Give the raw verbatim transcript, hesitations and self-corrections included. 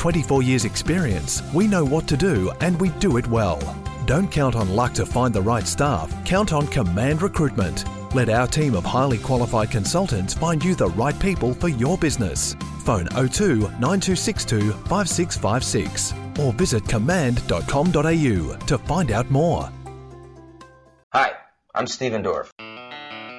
twenty-four years experience, we know what to do and we do it well. Don't count on luck to find the right staff. Count on Command Recruitment. Let our team of highly qualified consultants find you the right people for your business. Phone oh two nine two six two five six five six or visit command dot com dot a u to find out more. Hi, I'm Stephen Dorff.